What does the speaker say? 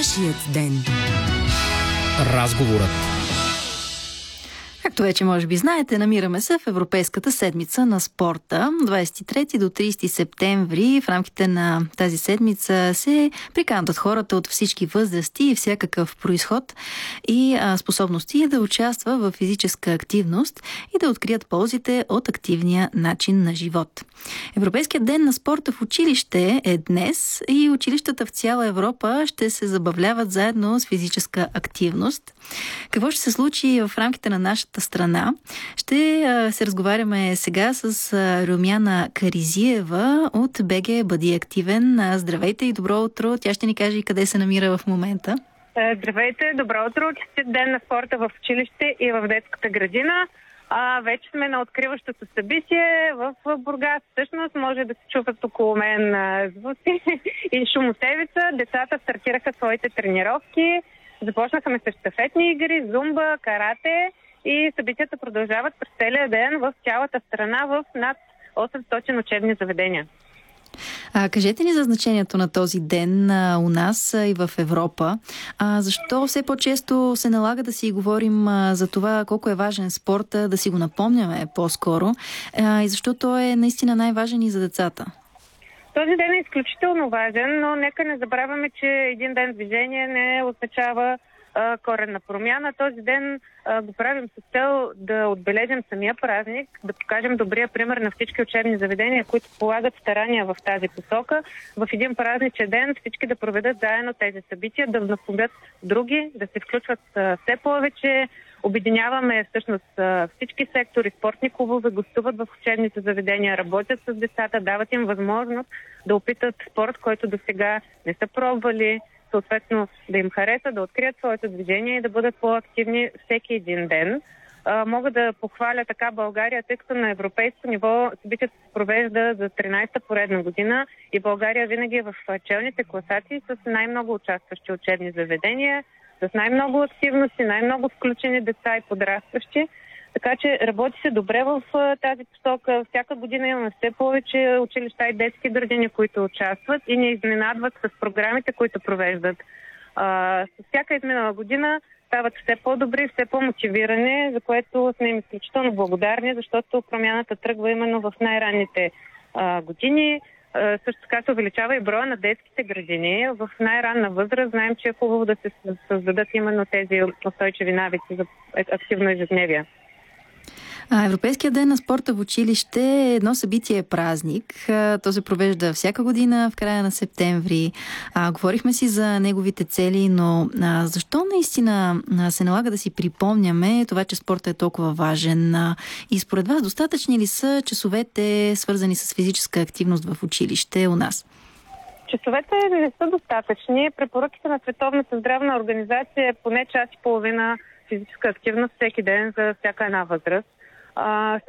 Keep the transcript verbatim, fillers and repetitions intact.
Нашият ден. Разговорът. Както вече може би знаете, намираме се в Европейската седмица на спорта. двадесет и трети до тридесети септември в рамките на тази седмица се приканват хората от всички възрасти и всякакъв произход и а, способности да участва в физическа активност и да открият ползите от активния начин на живот. Европейският ден на спорта в училище е днес и училищата в цяла Европа ще се забавляват заедно с физическа активност. Какво ще се случи в рамките на нашата страна? Ще а, се разговаряме сега с а, Румяна Каризиева от БГ Бъди активен. А, здравейте и добро утро. Тя ще ни каже и къде се намира в момента. Здравейте, добро утро. Честит ден на спорта в училище и в детската градина. А, вече сме на откриващото събитие в Бургас. Всъщност може да се чуват около мен звуци и шумотевица. Децата стартираха своите тренировки. Започнахме с щафетни игри, зумба, карате и събитията продължават през целия ден в цялата страна в над осемстотин учебни заведения. А, кажете ни за значението на този ден а, у нас а, и в Европа. А, защо все по-често се налага да си говорим а, за това колко е важен спорта, да си го напомняме по-скоро а, и защо той е наистина най-важен и за децата? Този ден е изключително важен, но нека не забравяме, че един ден движение не означава а, коренна промяна. Този ден а, го правим с цел да отбележим самия празник, да покажем добрия пример на всички учебни заведения, които полагат старания в тази посока. В един празничен ден всички да проведат заедно тези събития, да вдъхновят други, да се включват а, все повече. Обединяваме всъщност всички сектори, спортни клубове гостуват в учебните заведения, работят с децата, дават им възможност да опитат спорт, който до сега не са пробвали, съответно да им хареса, да открият своето движение и да бъдат по-активни всеки един ден. А, мога да похваля така България, тъй като на европейско ниво събитието се провежда за тринадесета поредна година и България винаги е в челните класации с най-много участващи учебни заведения, с най-много активности, най-много включени деца и подрастващи. Така че работи се добре в тази посока. Всяка година имаме все повече училища и детски градини, които участват и ни изненадват с програмите, които провеждат. А, с всяка изминала година стават все по-добри, все по-мотивирани, за което сме им изключително благодарни, защото промяната тръгва именно в най-ранните а, години. Също така се увеличава и броя на детските градини. В най-ранна възраст знаем, че е хубаво да се създадат именно тези устойчиви навици за активно ежедневие. Европейският ден на спорта в училище е едно събитие празник. То се провежда всяка година в края на септември. А, говорихме си за неговите цели, но а, защо наистина а, се налага да си припомняме това, че спорта е толкова важен? А, и според вас достатъчни ли са часовете, свързани с физическа активност в училище у нас? Часовете не са достатъчни. Препоръките на Световната здравна организация е поне час и половина физическа активност всеки ден за всяка една възраст.